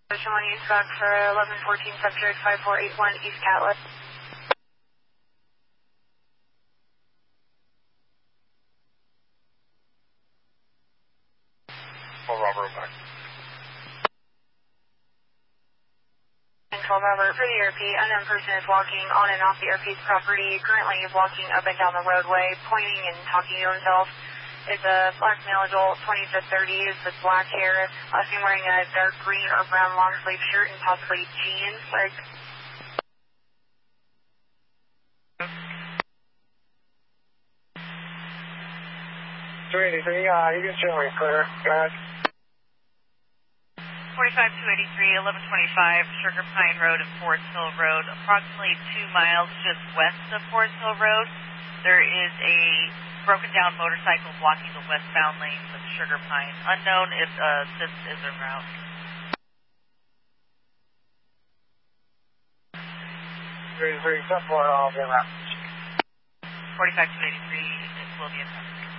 Ocean 1 East Rock for 1114 subject 5481 East Catlett. Robert back. And 12 Robert for the airport. Unknown person is walking on and off the airport's property. Currently is walking up and down the roadway, pointing and talking to himself. Is a black male adult, 20 to 30s, with black hair. Seen wearing a dark green or brown long sleeve shirt and possibly jeans. Like. 283, you can generally clear. Go ahead. 45283, 1125 Sugar Pine Road and Forest Hill Road, approximately 2 miles just west of Forest Hill Road. There is a broken down motorcycle blocking the westbound lanes of Sugar Pine. Unknown if this is a route. 283, 74, I'll be around. 45283, it will be a